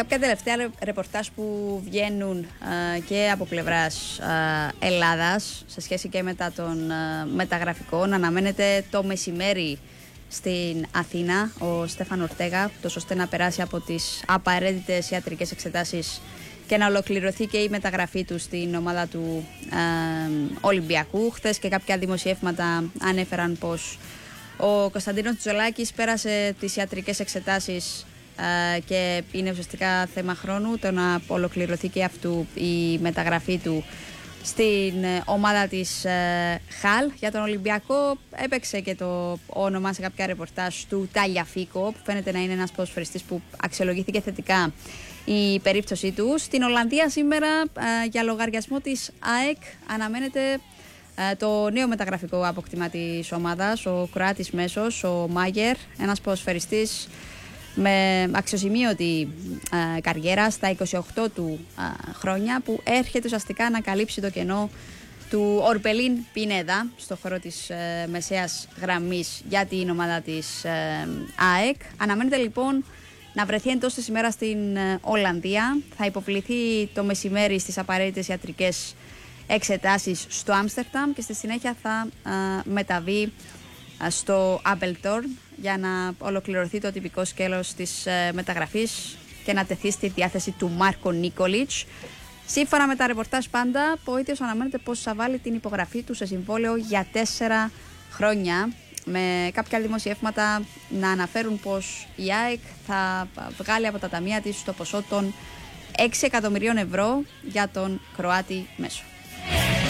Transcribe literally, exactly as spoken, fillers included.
κάποια τελευταία ρεπορτάζ που βγαίνουν α, και από πλευράς α, Ελλάδας σε σχέση και μετά των α, μεταγραφικών, αναμένεται το μεσημέρι στην Αθήνα ο Στέφαν Ορτέγα, τόσο ώστε να περάσει από τις απαραίτητες ιατρικές εξετάσεις και να ολοκληρωθεί και η μεταγραφή του στην ομάδα του ε, Ολυμπιακού. Χθες και κάποια δημοσιεύματα ανέφεραν πως ο Κωνσταντίνος Τζολάκης πέρασε τις ιατρικές εξετάσεις ε, και είναι ουσιαστικά θέμα χρόνου το να ολοκληρωθεί και αυτού η μεταγραφή του στην ομάδα της ε, Χαλ. Για τον Ολυμπιακό έπαιξε και το όνομα σε κάποια ρεπορτάζ του Ταλιαφίκο, που φαίνεται να είναι ένας ποδοσφαιριστής που αξιολογήθηκε θετικά η περίπτωσή του. Στην Ολλανδία σήμερα ε, για λογαριασμό της ΑΕΚ αναμένεται ε, το νέο μεταγραφικό απόκτημα της ομάδας, ο Κροάτης μέσος, ο Μάγερ, ένας ποδοσφαιριστής με αξιοσημείωτη ε, καριέρα στα είκοσι οκτώ του ε, χρόνια, που έρχεται ουσιαστικά να καλύψει το κενό του Ορπελίν Πινέδα στο χώρο της ε, μεσαίας γραμμής για την ομάδα της ε, ΑΕΚ. Αναμένεται λοιπόν να βρεθεί εντός της ημέρας στην ε, Ολλανδία. Θα υποβληθεί το μεσημέρι στις απαραίτητες ιατρικές εξετάσεις στο Άμστερνταμ και στη συνέχεια θα ε, μεταβεί στο Appleton για να ολοκληρωθεί το τυπικό σκέλος της ε, μεταγραφής και να τεθεί στη διάθεση του Μάρκο Νίκολιτς. Σύμφωνα με τα ρεπορτάζ πάντα, ο ίδιος αναμένεται πως θα βάλει την υπογραφή του σε συμβόλαιο για τέσσερα χρόνια, με κάποια δημοσιεύματα να αναφέρουν πως η ΑΕΚ θα βγάλει από τα ταμεία της το ποσό των έξι εκατομμυρίων ευρώ για τον Κροάτη μέσο.